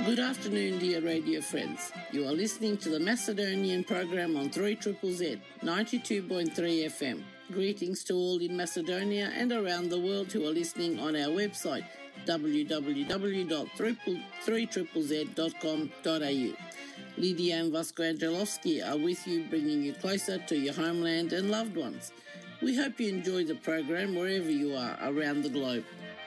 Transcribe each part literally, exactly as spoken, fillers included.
Good afternoon, dear radio friends. You are listening to the Macedonian program on three Z Z Z, ninety-two point three F M. Greetings to all in Macedonia and around the world who are listening on our website, w w w dot three z z dot com dot a u. Lydia and Vasco Angelovsky are with you, bringing you closer to your homeland and loved ones. We hope you enjoy the program wherever you are around the globe.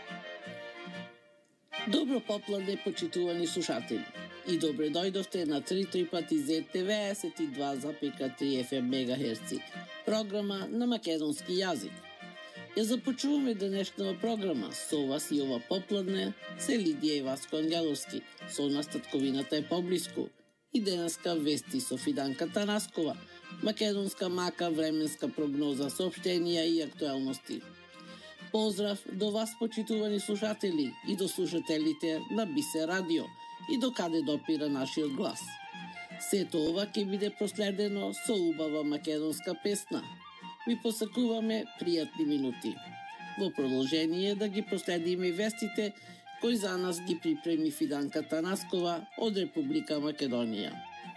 Добро попладне, почитувани слушатели, и добре дојдовте на три пати зет деветдесет и два запирка три F M мегахерци, програма на македонски јазик. Ја започуваме денешната програма со вас и ова попладне се Лидија и Васко Ангеловски, со нас татковината е поблиску, и денеска вести со Фиданка Танаскова, македонска мака, временска прогноза, соопштенија и актуелности. Поздрав до вас, почитувани слушатели, и до слушателите на Бисе радио, и до каде допира нашиот глас. Сето ова ќе биде проследено со убава македонска песна. Ви посакуваме пријатни минути. Во продолжение да ги проследиме вестите кои за нас ги припреми Фиданка Танаскова од Република Македонија.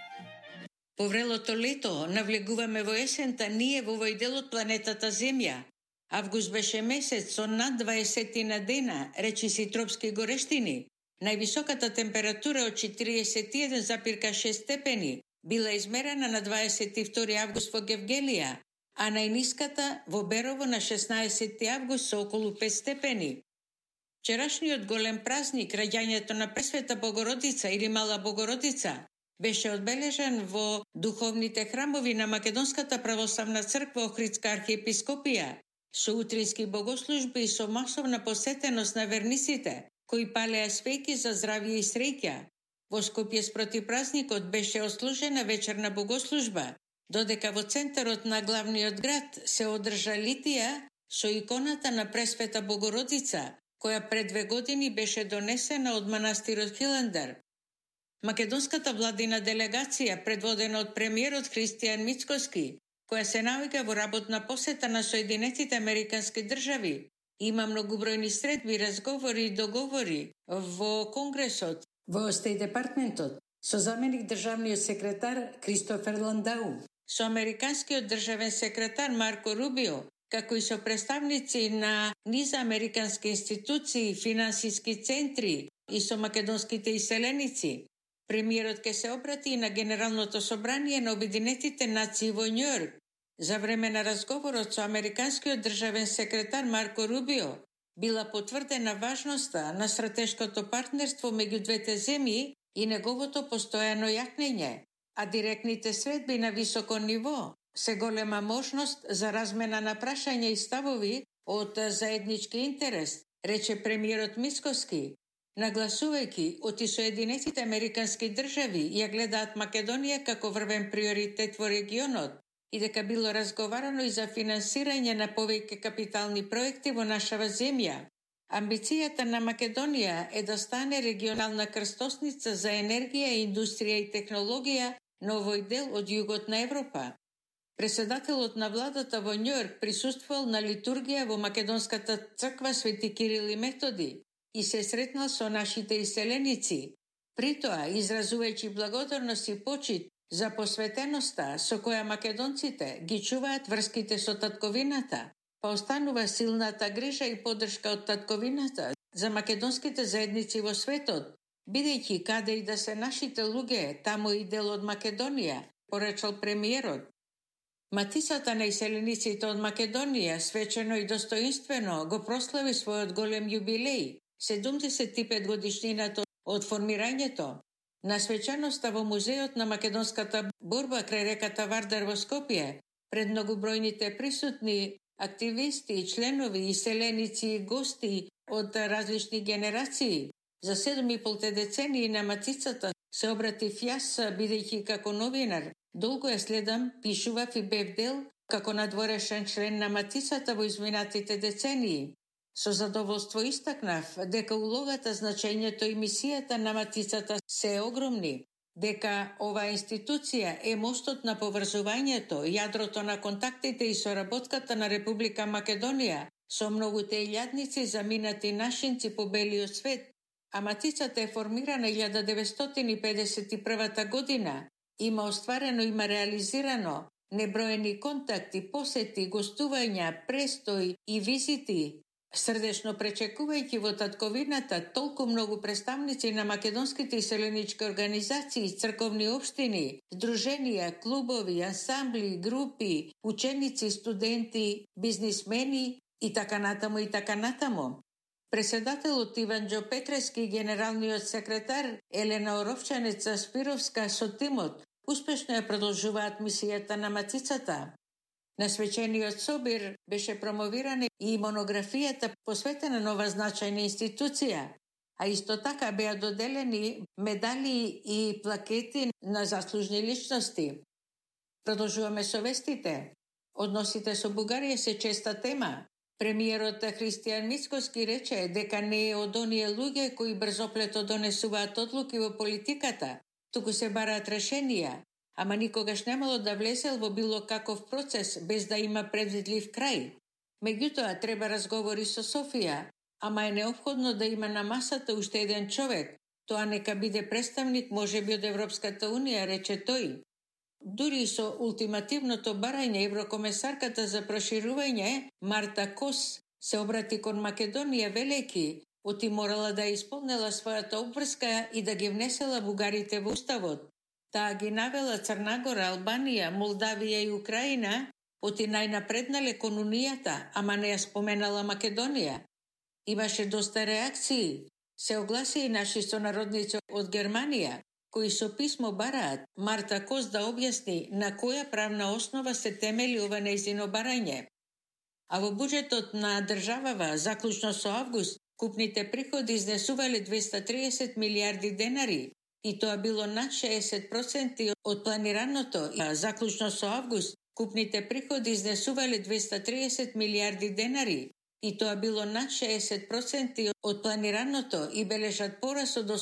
По врелото лето навлегуваме во есента ние во овој дел од планетата Земја. Август беше месец со над дваесет дена, речиси тропски горештини. Највисоката температура од четириесет и еден запирка шест степени била измерена на дваесет и втори август во Гевгелија, а најниската во Берово на шеснаесети август со околу пет степени. Вчерашниот голем празник, раѓањето на Пресвета Богородица или Мала Богородица, беше одбележан во духовните храмови на Македонската православна црква Охридска архиепископија, со утрински богослужби и со масовна посетеност на верниците, кои палеа свеќи за здравје и среќа. Во Скопје спроти празникот беше ослужена вечерна богослужба, додека во центарот на главниот град се одржа литија со иконата на Пресвета Богородица, која пред две години беше донесена од манастирот Хиландар. Македонската владина делегација, предводена од премиерот Христијан Мицкоски, која се наоѓа во работна посета на Соединетите Американски држави, има многубројни средби, разговори и договори во Конгресот, во Стејт департментот, со заменик државниот секретар Кристофер Ландау, со американскиот државен секретар Марко Рубио, како и со представници на низа американски институции, финансиски центри и со македонските иселеници. Премиерот ке се обрати на Генералното собрание на Обединетите нации во Њујорк. За време на разговорот со американскиот државен секретар Марко Рубио била потврдена важноста на стратешкото партнерство меѓу двете земји и неговото постојано јакнење, а директните средби на високо ниво се голема можност за размена на прашања и ставови од заеднички интерес, рече премиерот Мицкоски, нагласувајќи оти Соединетите Американски држави ја гледаат Македонија како врвен приоритет во регионот и дека било разговарано и за финансирање на повеќе капитални проекти во нашава земја. Амбицијата на Македонија е да стане регионална крстосница за енергија, индустрија и технологија на овој дел од југот на Европа. Председателот на владата во Њујорк присуствувал на литургија во Македонската црква Свети Кирил и Методи и се сретнал со нашите иселеници, притоа изразувајќи благодарност и почит за посветеноста со која македонците ги чуваат врските со татковината, па останува силната грижа и поддршка од татковината за македонските заедници во светот, бидејќи каде и да се нашите луѓе, таму и дел од Македонија, порачал премиерот. Матицата на иселениците од Македонија свечено и достоинствено го прослави својот голем јубилеј, седумдесет и пет годишнината од формирањето. На свечаноста во музеот на македонската борба крај реката Вардар во Скопје, пред многобројните присутни активисти, членови, иселеници и гости од различни генерации, за седум и пол децении на Матицата се обратив јас, бидејќи како новинар долго ја следам, пишував и бев дел како надворешен член на Матицата во изминатите децении. Со задоволство истакнав дека улогата, значењето и мисијата на Матицата се огромни, дека оваа институција е мостот на поврзувањето, јадрото на контактите и соработката на Република Македонија со многуте илјадници заминати нашинци по белиот свет, а Матицата е формирана илјада деветстотини педесет и прва година. Има остварено, има реализирано неброени контакти, посети, гостувања, престои и визити. Срдечно пречекувајќи во татковината толку многу представници на македонските иселенички организации, црковни општини, здруженија, клубови, ансамбли, групи, ученици, студенти, бизнисмени и така натаму и така натаму. Преседателот Иван Џо Петрески и генералниот секретар Елена Оровчанеца Спировска со тимот успешно ја продолжуваат мисијата на Матицата. На свечениот собир беше промовирана и монографијата посветена на ова значајна институција, а исто така беа доделени медали и плакети на заслужни личности. Продолжуваме со вестите. Односите со Бугарија се честа тема. Премиерот Христијан Мицкоски рече дека не е од оние луѓе кои брзоплето донесуваат одлуки во политиката, туку се бараат решенија, ама никогаш немало да влезел во било каков процес без да има предвидлив крај. Меѓутоа треба разговори со Софија, ама е неопходно да има на масата уште еден човек. Тоа нека биде представник можеби од Европската унија, рече тој. Дури со ултимативното барање, еврокомесарката за проширување Марта Кос се обрати кон Македонија велејќи, оти морала да исполнела својата обврска и да ги внесела бугарите во уставот. Таа ги навела Црна Гора, Албанија, Молдавија и Украина, оти најнапреднале кон унијата, ама не ја споменала Македонија. Имаше доста реакции. Се огласи и наши сонародници од Германија, кои со писмо бараат Марта Кос да објасни на која правна основа се темели ова нејзино барање. А во буџетот на државава, заклучно со август, купните приходи изнесувале двеста триесет милијарди денари, и тоа било над шеесет проценти од планираното. А заклучно со август, купните приходи изнесувале двеста триесет милијарди денари, и тоа било над шеесет проценти од планираното и бележат порас од